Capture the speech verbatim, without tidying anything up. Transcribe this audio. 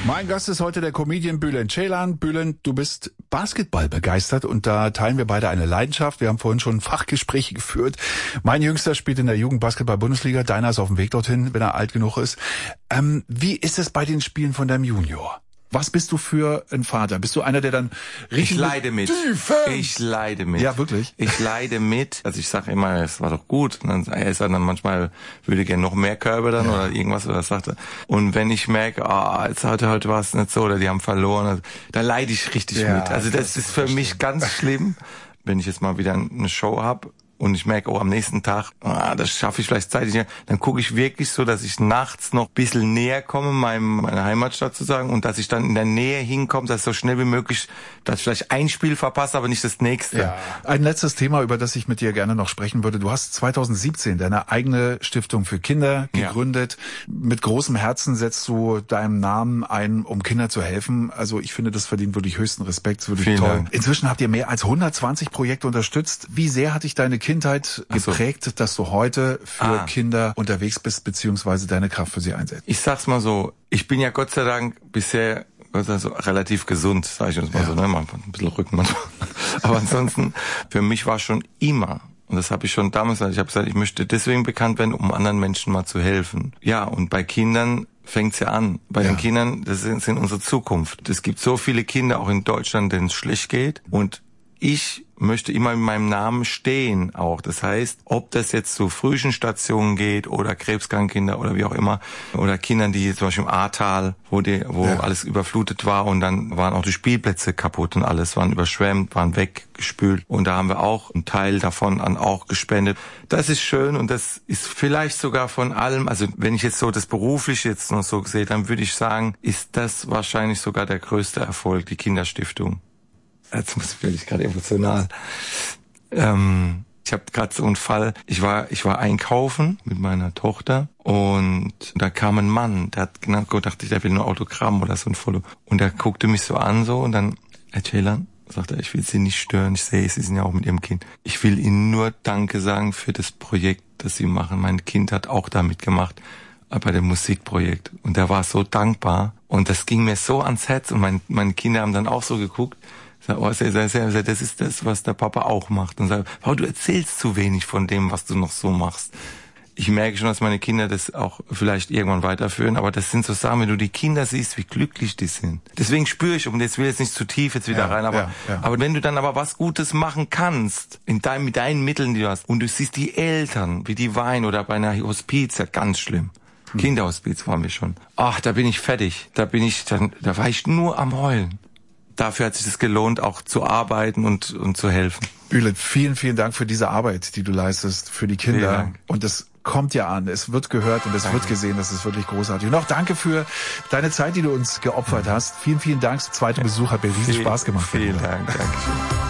Mein Gast ist heute der Comedian Bülent Ceylan. Bülent, du bist Basketball begeistert und da teilen wir beide eine Leidenschaft. Wir haben vorhin schon Fachgespräche geführt. Mein Jüngster spielt in der Jugendbasketball-Bundesliga. Deiner ist auf dem Weg dorthin, wenn er alt genug ist. Ähm, wie ist es bei den Spielen von deinem Junior? Was bist du für ein Vater? Bist du einer, der dann richtig... Ich leide mit. Ich leide mit. Ja, wirklich? Ich leide mit. Also ich sage immer, es war doch gut. Und dann, er ist dann manchmal, würde gerne noch mehr Körbe dann, ja, oder irgendwas, oder sagte. Und wenn ich merke, ah, oh, jetzt heute, heute war es nicht so, oder die haben verloren, dann leide ich richtig ja, mit. Also das, das ist für verstehen. mich ganz schlimm, wenn ich jetzt mal wieder eine Show habe. Und ich merke, oh, am nächsten Tag, ah, das schaffe ich vielleicht zeitlich nicht. Dann gucke ich wirklich so, dass ich nachts noch ein bisschen näher komme, meinem, meiner Heimatstadt zu sagen, und dass ich dann in der Nähe hinkomme, dass so schnell wie möglich, dass ich vielleicht ein Spiel verpasse, aber nicht das nächste. Ja. Ein letztes Thema, über das ich mit dir gerne noch sprechen würde. Du hast zwanzig siebzehn deine eigene Stiftung für Kinder gegründet. Ja. Mit großem Herzen setzt du deinem Namen ein, um Kindern zu helfen. Also ich finde, das verdient wirklich höchsten Respekt. Das ist wirklich toll. Dank. Inzwischen habt ihr mehr als hundertzwanzig Projekte unterstützt. Wie sehr hat dich deine Kindheit geprägt, so, dass du heute für ah. Kinder unterwegs bist, beziehungsweise deine Kraft für sie einsetzt? Ich sag's mal so, ich bin ja Gott sei Dank bisher also relativ gesund, sage ich uns mal ja. so, ne? Mal ein bisschen Rücken manchmal. Aber ansonsten, für mich war schon immer, und das habe ich schon damals gesagt, ich habe gesagt, ich möchte deswegen bekannt werden, um anderen Menschen mal zu helfen. Ja, und bei Kindern fängt's ja an. Bei ja. den Kindern, das sind, sind unsere Zukunft. Es gibt so viele Kinder, auch in Deutschland, denen es schlecht geht, und ich möchte immer in meinem Namen stehen auch. Das heißt, ob das jetzt zu Frühchenstationen geht oder krebskranke Kinder oder wie auch immer, oder Kindern, die zum Beispiel im Ahrtal, wo die, wo ja. alles überflutet war und dann waren auch die Spielplätze kaputt und alles, waren überschwemmt, waren weggespült, und da haben wir auch einen Teil davon an auch gespendet. Das ist schön, und das ist vielleicht sogar von allem, also wenn ich jetzt so das berufliche jetzt noch so sehe, dann würde ich sagen, ist das wahrscheinlich sogar der größte Erfolg, die Kinderstiftung. Jetzt muss ich gerade emotional. Ähm, ich habe gerade so einen Fall. Ich war, ich war einkaufen mit meiner Tochter, und da kam ein Mann, der hat genau gedacht, der will nur Autogramm oder so ein Foto. Und der guckte mich so an so, und dann, Herr Ceylan, sagt er, ich will Sie nicht stören. Ich sehe, Sie sind ja auch mit Ihrem Kind. Ich will Ihnen nur Danke sagen für das Projekt, das Sie machen. Mein Kind hat auch da mitgemacht bei dem Musikprojekt, und der war so dankbar, und das ging mir so ans Herz, und mein, meine Kinder haben dann auch so geguckt. Oh, das ist das, was der Papa auch macht. Und sagt, wow, du erzählst zu wenig von dem, was du noch so machst. Ich merke schon, dass meine Kinder das auch vielleicht irgendwann weiterführen, aber das sind so Sachen, wenn du die Kinder siehst, wie glücklich die sind. Deswegen spüre ich, und jetzt will ich jetzt nicht zu tief jetzt wieder ja, rein, aber, ja, ja. aber wenn du dann aber was Gutes machen kannst, in deinem, mit deinen Mitteln, die du hast, und du siehst die Eltern, wie die weinen, oder bei einer Hospiz, ja ganz schlimm. Hm. Kinderhospiz waren wir schon. Ach, da bin ich fertig. Da bin ich, dann, da war ich nur am Heulen. Dafür hat sich das gelohnt, auch zu arbeiten und, und zu helfen. Bülent, vielen, vielen Dank für diese Arbeit, die du leistest, für die Kinder. Und es kommt ja an, es wird gehört und es danke. wird gesehen, das ist wirklich großartig. Und auch danke für deine Zeit, die du uns geopfert hast. Vielen, vielen Dank. Der zweite Besuch hat mir riesen Spaß gemacht. Vielen Dank. Dankeschön.